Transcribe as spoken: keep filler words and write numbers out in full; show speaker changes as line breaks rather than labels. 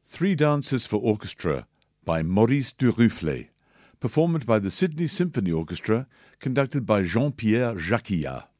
Three Dances for Orchestra by Maurice Duruflé, performed by the Sydney Symphony Orchestra, conducted by Jean-Pierre Jacquia.